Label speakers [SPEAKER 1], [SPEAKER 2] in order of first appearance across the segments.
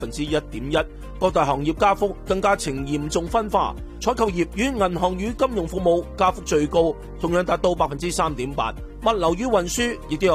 [SPEAKER 1] 1.1%，各大行業加幅更加呈嚴重分化。採購業與銀行與金融服務加幅最高，同樣達到 3.8%。物流與運輸亦都有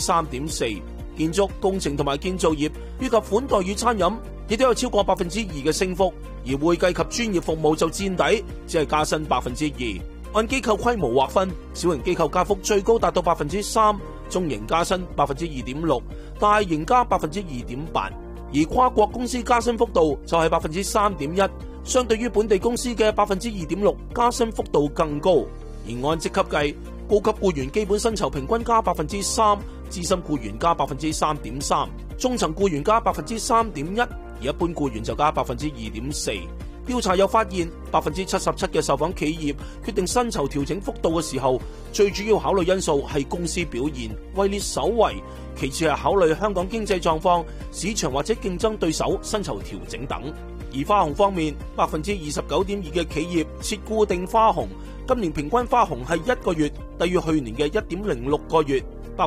[SPEAKER 1] 3.4%。建築工程同埋建造業以及款待與餐飲亦都有超過 2% 嘅升幅，而會計及專業服務就墊底，只係加薪 2%。按機構規模劃分，小型機構加幅最高達到 3%， 中型加薪 2.6%， 大型加 2.8%， 而跨國公司加薪幅度就係 3.1%， 相對於本地公司嘅 2.6%， 加薪幅度更高。而按職級計，高級僱員基本薪酬平均加 3%， 資深僱員加 3.3%， 中層僱員加 3.1%， 而一般僱員就加 2.4%。調查又發現 77% 嘅受訪企業決定薪酬調整幅度嘅時候，最主要考慮因素係公司表現，位列首位，其次係考慮香港經濟狀況、市場或者競爭對手薪酬調整等。而花紅方面 29.2% 嘅企業設固定花紅，今年平均花紅係1個月，低於去年嘅 1.06 個月。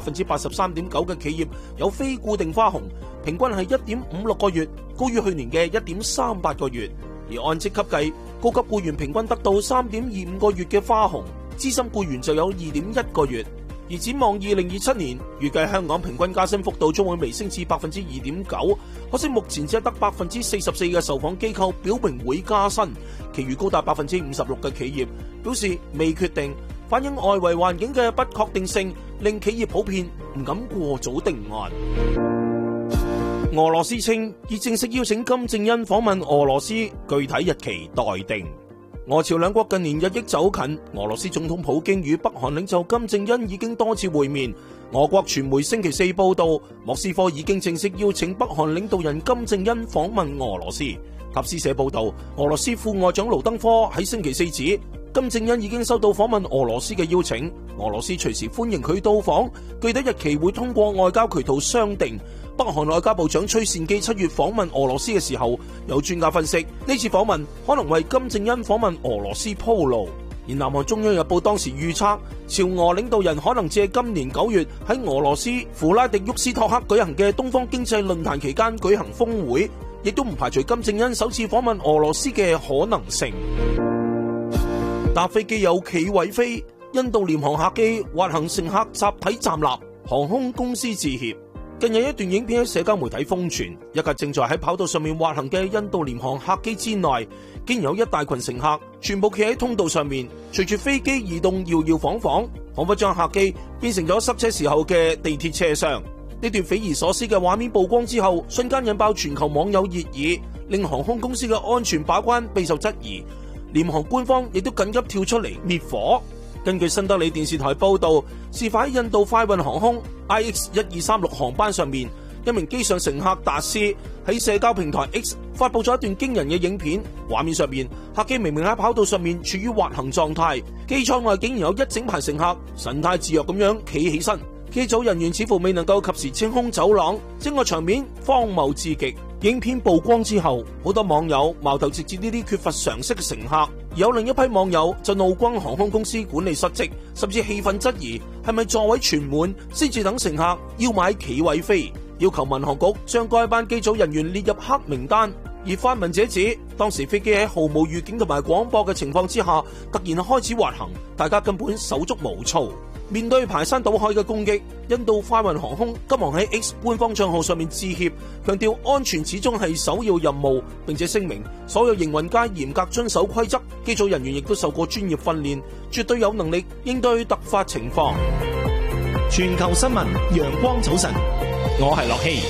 [SPEAKER 1] 83.9% 嘅企業有非固定花紅，平均係 1.56 個月，高於去年嘅 1.38 個月。而按職級計，高級僱員平均得到 3.25 個月嘅花紅，資深僱員就有 2.1 個月。而展望2027年，預計香港平均加薪幅度將會微升至 2.9%， 可惜目前只係得 44% 嘅受訪機構表明會加薪，其餘高達 56% 嘅企業表示未決定，反映外圍環境嘅不確定性，令企業普遍唔敢過早定案。俄羅斯稱已正式邀請金正恩訪問俄羅斯，具體日期待定。俄朝兩國近年日益走近，俄羅斯總統普京與北韓領袖金正恩已經多次會面。俄國傳媒星期四報道，莫斯科已經正式邀請北韓領導人金正恩訪問俄羅斯。塔斯社報道，俄羅斯副外長盧登科喺星期四指，金正恩已經收到訪問俄羅斯嘅邀請，俄羅斯隨時歡迎佢到訪，具體日期會通過外交渠道商定。北韓外交部長崔善基7月訪問俄羅斯嘅時候，有專家分析呢次訪問可能為金正恩訪問俄羅斯鋪路。而南韓中央日報當時預測，朝俄領導人可能借今年9月喺俄羅斯弗拉迪沃斯托克舉行嘅東方經濟論壇期間舉行峰會，亦都唔排除金正恩首次訪問俄羅斯嘅可能性。搭飛機有企位飛，印度廉航客機滑行乘客集體站立，航空公司致歉。近日一段影片喺社交媒體瘋傳，一架正在喺跑道上面滑行嘅印度廉航客機之內，竟然有一大群乘客全部企喺通道上面，隨住飛機移動搖搖晃晃，彷彿將客機變成咗塞車時候嘅地鐵車廂。呢段匪夷所思嘅畫面曝光之後，瞬間引爆全球網友熱議，令航空公司嘅安全把關備受質疑。廉航官方亦都緊急跳出嚟滅火。根據新德里電視台報道，事發喺印度快運航空 IX1236 航班上面，一名機上乘客達斯喺社交平台 X 發布咗一段驚人嘅影片。畫面上面，客機明明喺跑道上面處於滑行狀態，機艙外竟然有一整排乘客神態自若咁樣企起身，機組人員似乎未能夠及時清空走廊，整個場面荒謬至極。影片曝光之後，好多網友矛頭直指呢啲缺乏常識嘅乘客，而有另一批網友就怒轟航空公司管理失職，甚至氣憤質疑係咪座位全滿先至等乘客要買企位飛，要求民航局將該班機組人員列入黑名單。而發文者指，當時飛機喺毫無預警同埋廣播嘅情況之下突然開始滑行，大家根本手足無措。面對排山倒海嘅攻擊，印度快運航空急忙喺 X 官方賬號上面致歉，強調安全始終係首要任務，並且聲明所有營運皆嚴格遵守規則，機組人員亦都受過專業訓練，絕對有能力應對突發情況。
[SPEAKER 2] 全球新聞陽光早晨，我係樂希。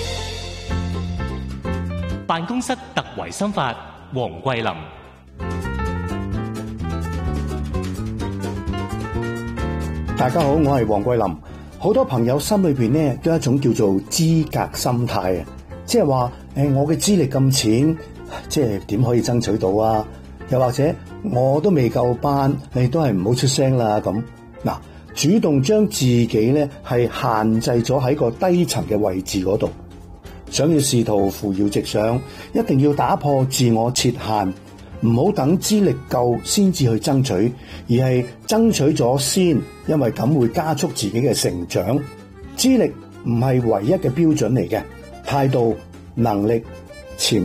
[SPEAKER 2] 辦公室特為心法，黃桂林。
[SPEAKER 3] 大家好，我係黃桂林。好多朋友心裏邊呢都有一種叫做資格心態啊，即係話我嘅資歷咁淺，即係點可以爭取到啊？又或者我都未夠班，你都係唔好出聲啦咁。嗱，主動將自己呢係限制咗喺個低層嘅位置嗰度，想要試圖扶搖直上，一定要打破自我設限。唔好等資歷夠先至去爭取，而係爭取咗先，因為咁會加速自己嘅成長。資歷唔係唯一嘅標準嚟嘅，態度、能力、 潛